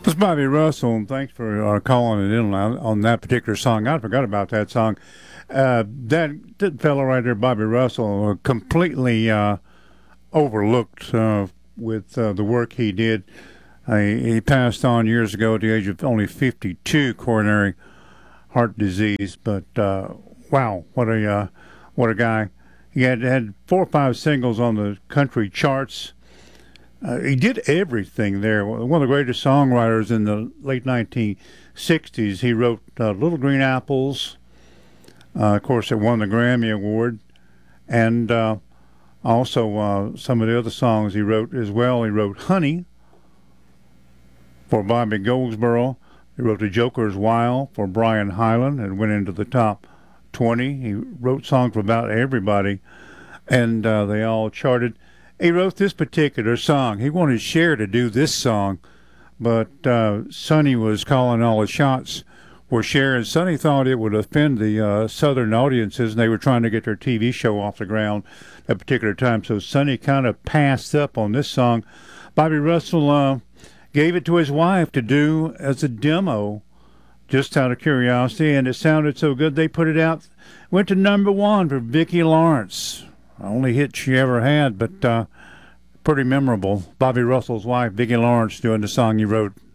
This is Bobby Russell, and thanks for calling it in on that particular song. I forgot about that song. That fellow right there, Bobby Russell, completely overlooked with the work he did. He passed on years ago at the age of only 52, coronary heart disease. But wow, what a guy! He had 4 or 5 singles on the country charts. He did everything there. One of the greatest songwriters in the late 1960s. He wrote Little Green Apples. Of course, it won the Grammy Award. And also some of the other songs he wrote as well. He wrote Honey for Bobby Goldsboro. He wrote The Joker's Wild for Brian Hyland and went into the top 20. He wrote songs for about everybody, and they all charted. He wrote this particular song. He wanted Cher to do this song, but Sonny was calling all the shots for Cher, and Sonny thought it would offend the southern audiences, and they were trying to get their TV show off the ground at a particular time. So Sonny kind of passed up on this song. Bobby Russell gave it to his wife to do as a demo, just out of curiosity, and it sounded so good they put it out. Went to #1 for Vicki Lawrence. Only hit she ever had, but pretty memorable. Bobby Russell's wife, Vicki Lawrence, doing the song he wrote.